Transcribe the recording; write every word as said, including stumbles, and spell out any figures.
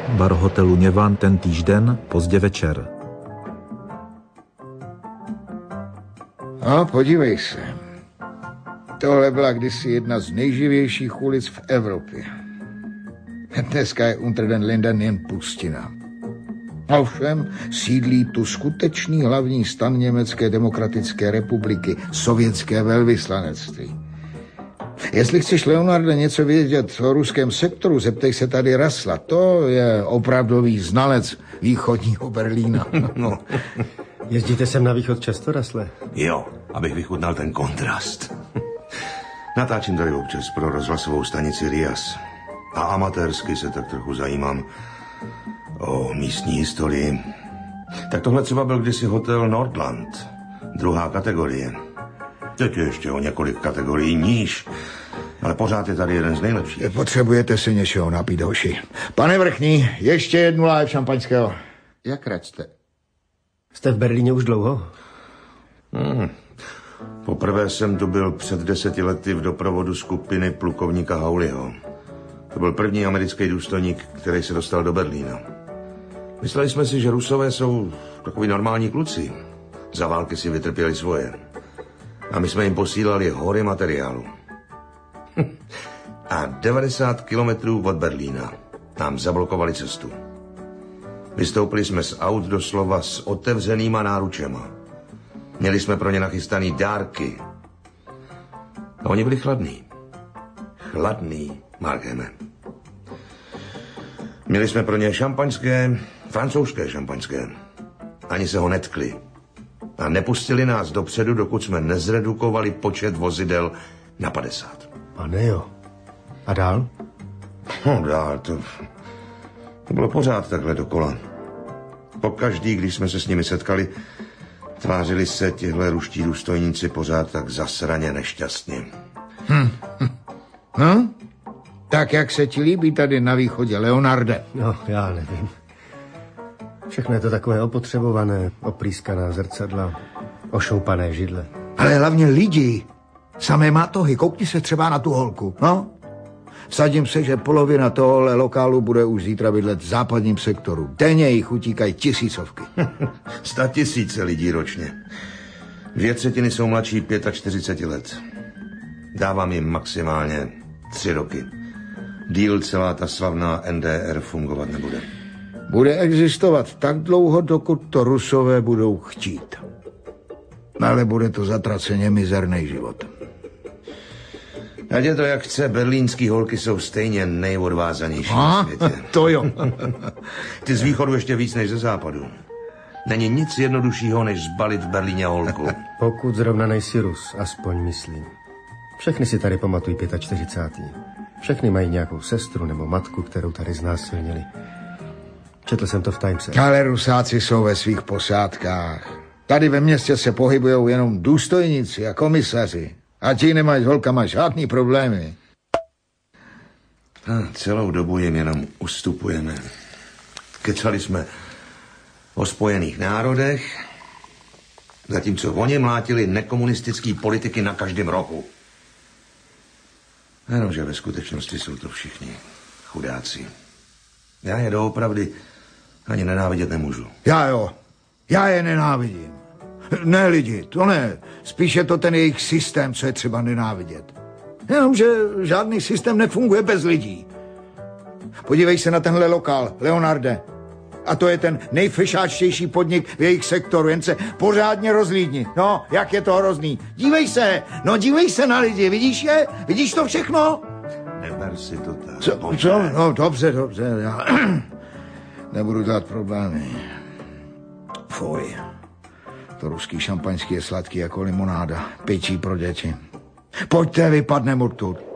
bar hotelu Něvan ten týžden, pozdě večer. No, podívej se. Tohle byla kdysi jedna z nejživějších ulic v Evropě. Dneska je unter den Linden jen pustina. Ovšem sídlí tu skutečný hlavní stan Německé demokratické republiky, sovětské velvyslanectví. Jestli chceš, Leonarde, něco vědět o ruském sektoru, zeptej se tady Rasla. To je opravdový znalec východního Berlína. No. Jezdíte sem na východ často, Rasle? Jo, abych vychutnal ten kontrast. Natáčím tady občas pro rozhlasovou stanici Rias. A amatérsky se tak trochu zajímám o místní historii. Tak tohle třeba byl kdysi hotel Nordland. Druhá kategorie. Teď je ještě o několik kategorií níž. Ale pořád je tady jeden z nejlepších. Potřebujete si něčeho napít, hoši. Pane Vrchní, ještě jednu láhev šampaňského. Jak račte? Jste v Berlíně už dlouho? Hmm. Poprvé jsem tu byl před deseti lety v doprovodu skupiny plukovníka Hawleyho. To byl první americký důstojník, který se dostal do Berlína. Mysleli jsme si, že Rusové jsou takový normální kluci. Za války si vytrpěli svoje. A my jsme jim posílali hory materiálu. A devadesát kilometrů od Berlína nám zablokovali cestu. Vystoupili jsme z aut doslova s otevřenýma náručema. Měli jsme pro ně nachystaný dárky. A oni byli chladný. Chladný, Markeme. Měli jsme pro ně šampaňské, francouzské šampaňské. Ani se ho netkli. A nepustili nás dopředu, dokud jsme nezredukovali počet vozidel na padesát. Pane jo. A dál? No dál, to, to bylo pořád takhle dokola. Pokaždý, když jsme se s nimi setkali, tvářili se tihle ruští důstojníci pořád tak zasraně nešťastně. Hm. hm. No? Tak jak se ti líbí tady na východě, Leonarde? No, já nevím. Všechno je to takové opotřebované, oprýskaná zrcadla, ošoupané židle. Ale hlavně lidi, samé matohy, koukni se třeba na tu holku, no? Vsadím se, že polovina tohohle lokálu bude už zítra bydlet v západním sektoru. Denně jich utíkají tisícovky. Sta tisíce lidí ročně. Dvě třetiny jsou mladší čtyřicet pět let. Dávám jim maximálně tři roky. Díl celá ta slavná N D R fungovat nebude. Bude existovat tak dlouho, dokud to Rusové budou chtít. Ale bude to zatraceně mizerný život. Ať je to jak chce, berlínský holky jsou stejně nejodvázanější A, na světě. To jo. Ty z východu ještě víc než ze západu. Není nic jednoduššího, než zbalit v Berlíně holku. Pokud zrovna nejsi Rus, aspoň myslím. Všechny si tady pamatují čtyřicátý pátý Všechny mají nějakou sestru nebo matku, kterou tady znásilnili. Četl jsem to v Timese. Ale Rusáci jsou ve svých posádkách. Tady ve městě se pohybujou jenom důstojníci a komisaři. A ti nemají s holkama žádný problémy. A celou dobu jim jenom ustupujeme. Kecali jsme o Spojených národech, zatímco oni mlátili nekomunistický politiky na každém rohu. Jenomže ve skutečnosti jsou to všichni chudáci. Já je doopravdy ani nenávidět nemůžu. Já jo, já je nenávidím. Ne lidi, to ne. Spíše to ten jejich systém, co je třeba nenávidět. Jenomže žádný systém nefunguje bez lidí. Podívej se na tenhle lokál, Leonarde. A to je ten nejfešáčtější podnik v jejich sektoru, jen se pořádně rozlídni. No, jak je to hrozný. Dívej se, no dívej se na lidi, vidíš je? Vidíš to všechno? Neber si to tak. Co? co? No, dobře, dobře, já nebudu dělat problémy. Fuj. To ruský šampaňský je sladký jako limonáda. Pičí pro děti. Pojďte, vypadneme odtud.